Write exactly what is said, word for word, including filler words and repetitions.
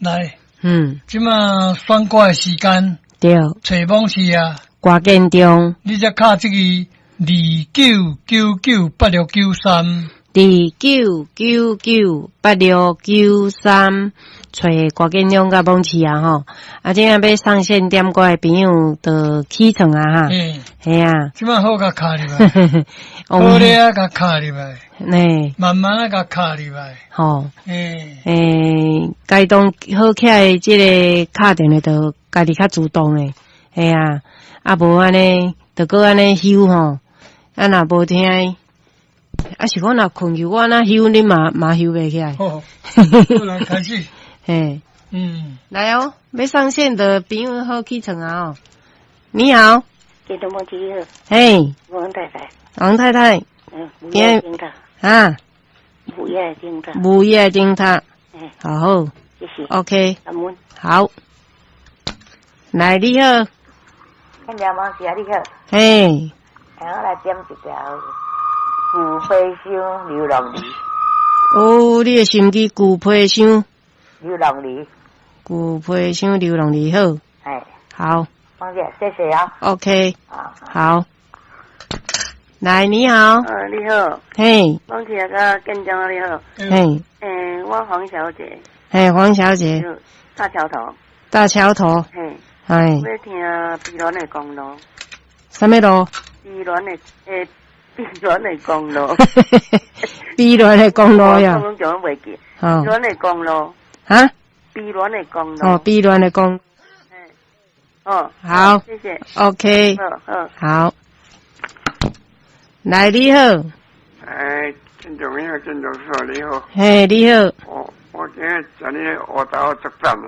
来， 嗯， 即马选歌的时间， 对， 找某市啊， 歌建中， 你才敲这个二九九九八六九三， 二九九九八六九三，找歌建中甲蒙市啊吼，啊，即下要上线点歌的朋友就起床啊哈， 嗯， 系啊， 即马好甲敲入来，好咧啊甲敲入来， 呢， 慢慢啊甲敲入来， 吼， 诶， 诶，该动好起来，即个敲电话就家己较主动诶，系啊，啊无安尼，就搁安尼休吼，啊若无听。啊，是我若困去，我那休你嘛嘛休袂起来。 好，好来开始。 嘿， 嗯， 来哦，要上线的朋友好起床啊哦。你好， 给东梦吉好， 嘿， 王太太， 王太太， 嗯，午夜警察， 啊， 午夜警察， 午夜警察， 嗯， 好好谢谢。 ，OK， 感恩。 好，来你好， 咱聊梦时啊，你好， 嘿， 然后来点一条古飞香流浪梨， 哦，你的心机古皮箱， 流浪梨， 古皮箱流浪你好， 哎， 好芳姐，谢谢啊。 ，OK， 啊， 好，来你好， 呃，你好， 嘿， 芳姐个跟踪你好， 嘿， 嗯，我黄小姐， 嘿，黄小姐， 就大桥头， 大桥头， 嘿， 哎， 要听碧峦的公路， 什么路？ 碧峦的诶，碧峦的公路， 碧峦的公路呀， 我讲袂记， 哦碧峦的公路， 啊， 碧峦的公路， 哦，碧峦的公， 哦， 好， 谢谢 ，OK， 嗯嗯， 好，来你好， 哎，金总你好，金总说你好， 嘿，你好， 我我今日在你学校作战。